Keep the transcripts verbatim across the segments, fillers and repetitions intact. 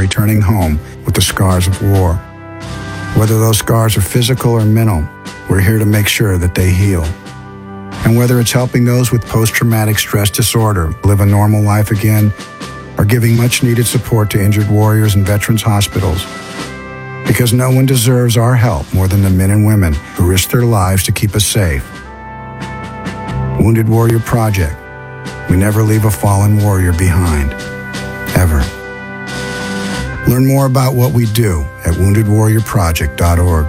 returning home with the scars of war. Whether those scars are physical or mental, we're here to make sure that they heal. And whether it's helping those with post-traumatic stress disorder live a normal life again, or giving much-needed support to injured warriors in veterans' hospitals, because no one deserves our help more than the men and women who risk their lives to keep us safe. Wounded Warrior Project. We never leave a fallen warrior behind. Ever. Learn more about what we do at wounded warrior project dot org.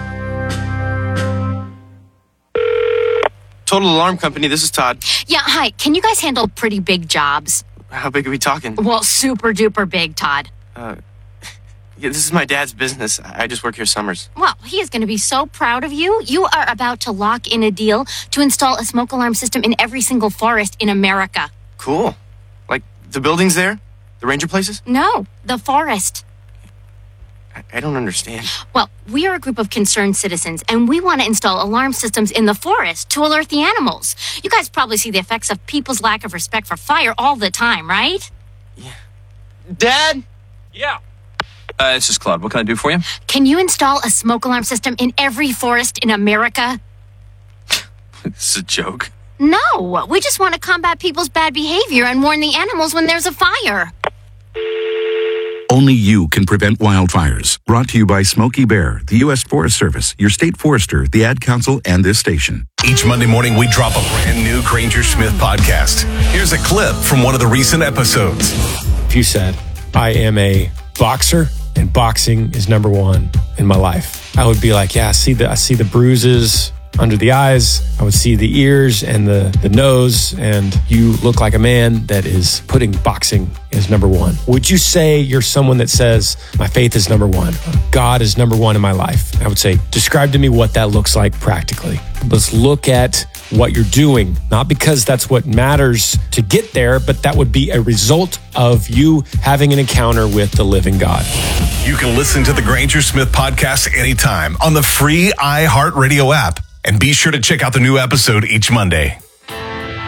Total Alarm Company, this is Todd. Yeah, hi. Can you guys handle pretty big jobs? How big are we talking? Well, super duper big, Todd. Uh, yeah, this is my dad's business. I just work here summers. Well, he is going to be so proud of you. You are about to lock in a deal to install a smoke alarm system in every single forest in America. Cool. Like the buildings there? The ranger places? No, the forest. I, I don't understand. Well, we are a group of concerned citizens, and we want to install alarm systems in the forest to alert the animals. You guys probably see the effects of people's lack of respect for fire all the time, right? Yeah. Dad? Yeah. Uh, this is Claude. What can I do for you? Can you install a smoke alarm system in every forest in America? This is a joke. No, we just want to combat people's bad behavior and warn the animals when there's a fire. Only you can prevent wildfires. Brought to you by Smokey Bear, the U S Forest Service, your state forester, the Ad Council, and this station. Each Monday morning, we drop a brand new Granger Smith podcast. Here's a clip from one of the recent episodes. If you said, I am a boxer and boxing is number one in my life, I would be like, yeah, I see the, I see the bruises under the eyes. I would see the ears and the, the nose, and you look like a man that is putting boxing as number one. Would you say you're someone that says, my faith is number one, God is number one in my life? I would say, describe to me what that looks like practically. Let's look at what you're doing, not because that's what matters to get there, but that would be a result of you having an encounter with the living God. You can listen to the Granger Smith podcast anytime on the free iHeartRadio app. And be sure to check out the new episode each Monday.